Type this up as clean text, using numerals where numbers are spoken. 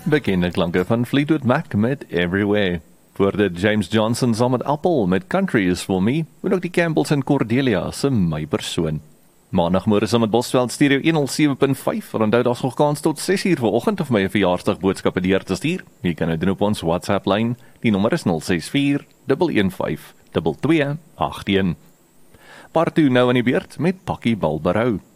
Bekende klanke van Fleetwood Mac met Everywhere. Voor dit James Johnson saam met Apple met Country is For Me, en ook die Campbells en Cordelia se My Persoon. Maandagmôre saam met Bosveld Stereo 107.5, en onthou daar's nog kans tot 6:00 vanoggend of my 'n verjaarsdagboodskappe deur te stuur. Jy kan dit doen op ons WhatsApp-lyn. Die nommer is 064 115 2281. Party nou aan die beurt met Pakkie Balberhou.